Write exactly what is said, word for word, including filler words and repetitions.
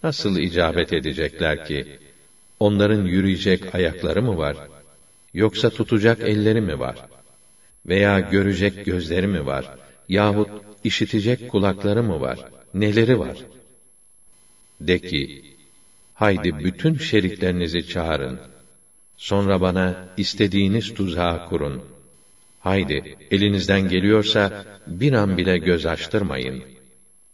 nasıl icabet edecekler ki? Onların yürüyecek ayakları mı var? Yoksa tutacak elleri mi var? Veya görecek gözleri mi var? Yahut işitecek kulakları mı var? Neleri var? De ki, haydi bütün şeriklerinizi çağırın. Sonra bana istediğiniz tuzağı kurun. Haydi, elinizden geliyorsa bir an bile göz açtırmayın.